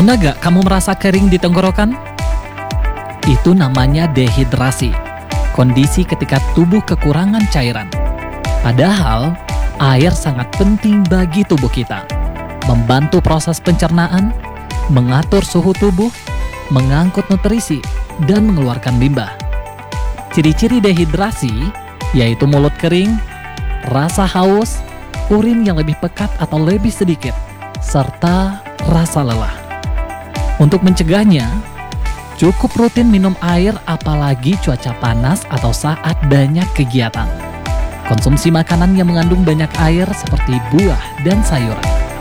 Pernah gak kamu merasa kering di tenggorokan? Itu namanya dehidrasi, kondisi ketika tubuh kekurangan cairan. Padahal, air sangat penting bagi tubuh kita. Membantu proses pencernaan, mengatur suhu tubuh, mengangkut nutrisi, dan mengeluarkan limbah. Ciri-ciri dehidrasi yaitu mulut kering, rasa haus, urin yang lebih pekat atau lebih sedikit, serta rasa lelah. Untuk mencegahnya, cukup rutin minum air apalagi cuaca panas atau saat banyak kegiatan. Konsumsi makanan yang mengandung banyak air seperti buah dan sayuran.